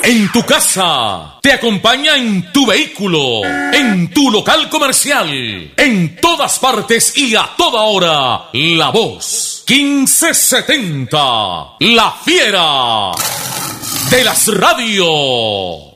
en tu casa, te acompaña en tu vehículo, en tu local comercial, en todas partes y a toda hora. La Voz 1570, la fiera de las radios.